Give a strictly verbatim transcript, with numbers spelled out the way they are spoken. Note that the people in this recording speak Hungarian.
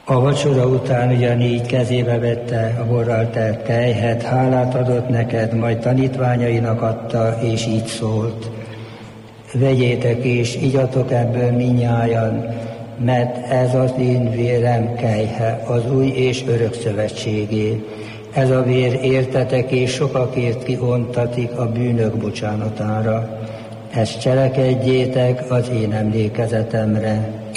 A vacsora után ugyanígy kezébe vette a borral telt kelyhet, hálát adott neked, majd tanítványainak adta, és így szólt: vegyétek és igyatok ebből minnyájan, mert ez az én vérem kelyhe, az új és örök szövetségé. Ez a vér értetek és sokakért kiontatik a bűnök bocsánatára. Ezt cselekedjétek az én emlékezetemre.